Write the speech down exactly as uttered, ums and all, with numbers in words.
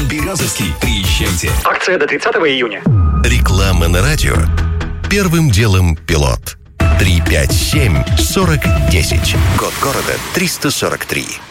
район Березовский. Приезжайте. Акция до тридцатого июня. Реклама на радио. Первым делом пилот. три пять семь сорок десять. Код города триста сорок три.